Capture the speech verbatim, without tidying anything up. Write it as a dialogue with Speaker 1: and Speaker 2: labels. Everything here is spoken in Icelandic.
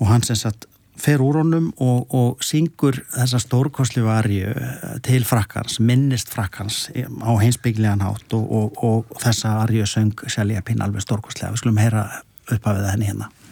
Speaker 1: og hann sem sagt fer úr honum og, og syngur þessa stórkostlegu aríu til Frakkans, minnist Frakkans á heimspekilegan hátt og, og, og þessa aríu söng Shelley Pinn alveg stórkostlega. Við skulum heyra upphafið henni hérna.